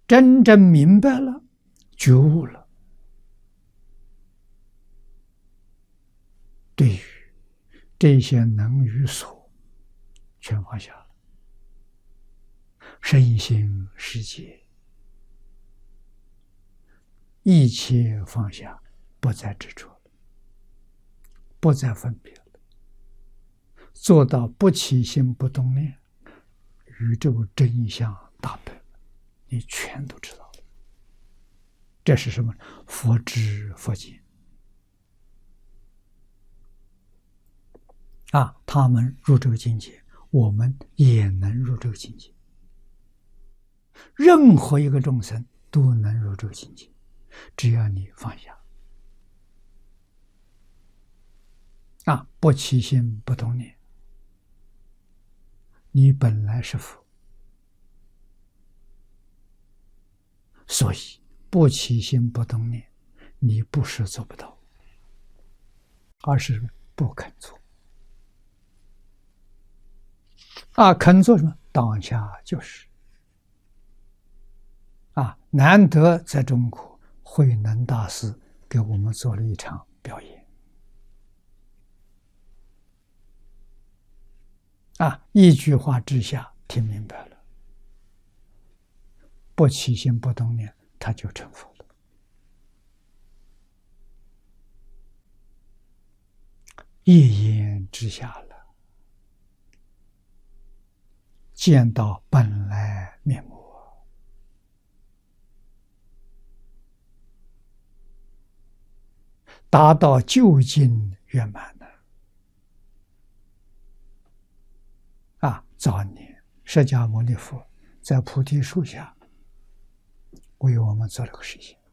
真正明白了，觉悟了，对于这些能与所，全放下了，身心世界一切放下，不再执着了，不再分别了，做到不起心不动念，宇宙真相大白，你全都知道了。这是什么？佛知佛见啊！他们入这个境界，我们也能入这个境界。任何一个众生都能入这个境界，只要你放下啊，不起心不动念，你本来是佛，所以不起心不动念，你不是做不到，而是不肯做啊！肯做什么？当下就是啊！难得在中国，慧能大师给我们做了一场表演啊！一句话之下，听明白了，不起心不动念，他就成佛了。一言之下了，见到本来面目，达到究竟圆满了啊！早年释迦牟尼佛在菩提树下为我们做了个实现